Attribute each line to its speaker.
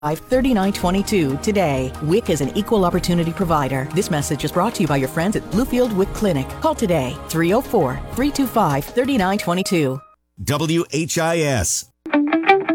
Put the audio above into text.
Speaker 1: 3922 today. WIC is an equal opportunity provider. This message is brought to you by your friends at Bluefield WIC Clinic. Call today, 304-325-3922.
Speaker 2: WHIS.